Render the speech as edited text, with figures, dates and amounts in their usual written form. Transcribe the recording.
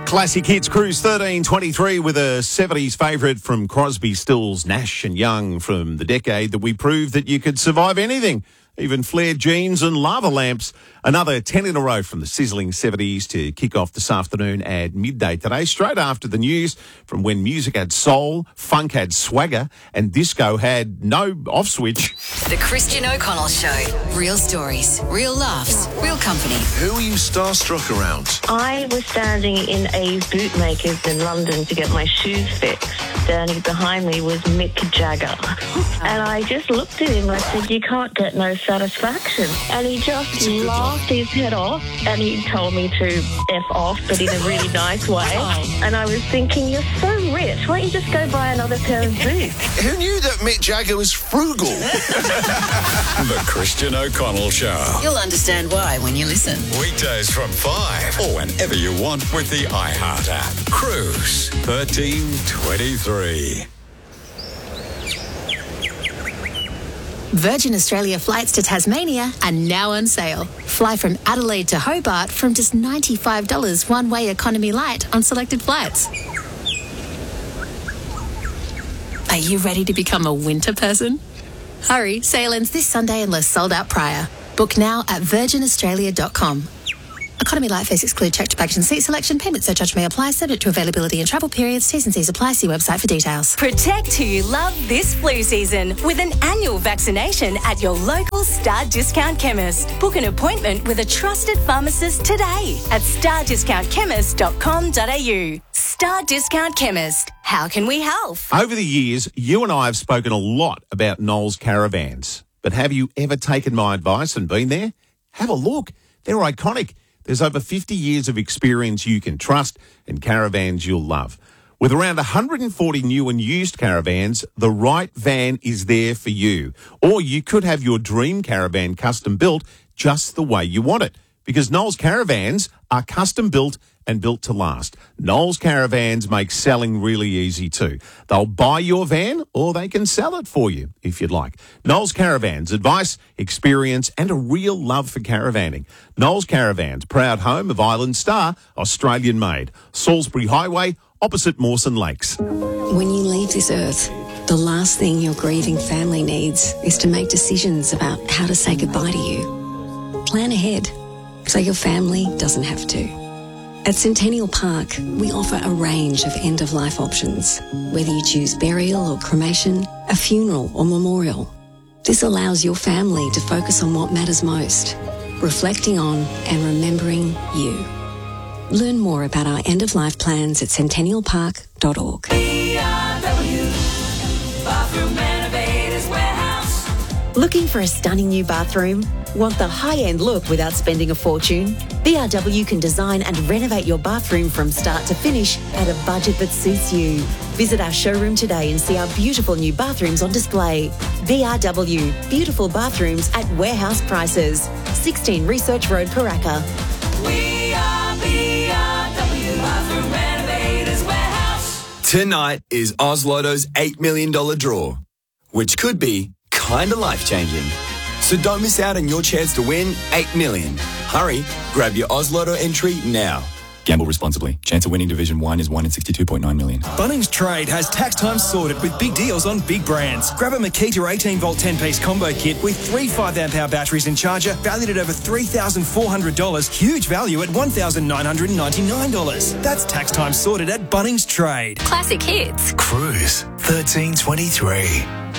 Classic Hits Cruise 1323 with a 70s favourite from Crosby, Stills, Nash and Young from the decade that we proved that you could survive anything, even flared jeans and lava lamps. Another 10 in a row from the sizzling 70s to kick off this afternoon at midday today, straight after the news from when music had soul, funk had swagger and disco had no off switch. The Christian O'Connell Show. Real stories, real laughs, real company. Who are you starstruck around? I was standing in a bootmaker's in London to get my shoes fixed. Standing behind me was Mick Jagger. And I just looked at him and I said, "You can't get no satisfaction." And he just laughed his head off and he told me to F off, but in a really nice way. And I was thinking, you're so rich, why don't you just go buy another pair of boots? Who knew that Mick Jagger was frugal? The Christian O'Connell Show. You'll understand why when you listen. Weekdays from 5 or whenever you want with the iHeart app. Cruise 1323. Virgin Australia flights to Tasmania are now on sale. Fly from Adelaide to Hobart from just $95 one-way economy light on selected flights. Are you ready to become a winter person? Hurry, sale ends this Sunday unless sold out prior. Book now at virginaustralia.com. Economy light fares exclude checked baggage and seat selection. Payment surcharge may apply, subject to availability and travel periods. T's and C's apply. See website for details. Protect who you love this flu season with an annual vaccination at your local Star Discount Chemist. Book an appointment with a trusted pharmacist today at starDiscountChemist.com.au. Star Discount Chemist. How can we help? Over the years, you and I have spoken a lot about Knowles Caravans. But have you ever taken my advice and been there? Have a look. They're iconic. There's over 50 years of experience you can trust and caravans you'll love. With around 140 new and used caravans, the right van is there for you. Or you could have your dream caravan custom built just the way you want it. Because Knowles Caravans are custom built and built to last. Knowles Caravans make selling really easy too. They'll buy your van or they can sell it for you if you'd like. Knowles Caravans, advice, experience and a real love for caravanning. Knowles Caravans, proud home of Island Star, Australian made. Salisbury Highway, opposite Mawson Lakes. When you leave this earth, the last thing your grieving family needs is to make decisions about how to say goodbye to you. Plan ahead so your family doesn't have to. At Centennial Park, we offer a range of end-of-life options, whether you choose burial or cremation, a funeral or memorial. This allows your family to focus on what matters most, reflecting on and remembering you. Learn more about our end-of-life plans at centennialpark.org. Looking for a stunning new bathroom? Want the high-end look without spending a fortune? BRW can design and renovate your bathroom from start to finish at a budget that suits you. Visit our showroom today and see our beautiful new bathrooms on display. BRW, beautiful bathrooms at warehouse prices. 16 Research Road, Paraka. We are BRW, Bathroom Renovators Warehouse. Tonight is Oz Lotto's $8 million draw, which could be kind of life-changing. So don't miss out on your chance to win $8 million. Hurry, grab your Oz Lotto entry now. Gamble responsibly. Chance of winning Division 1 is 1 in 62.9 million. Bunnings Trade has tax time sorted with big deals on big brands. Grab a Makita 18-volt 10-piece combo kit with 3 5-amp-hour batteries and charger valued at over $3,400. Huge value at $1,999. That's tax time sorted at Bunnings Trade. Classic Hits. Cruise 1323.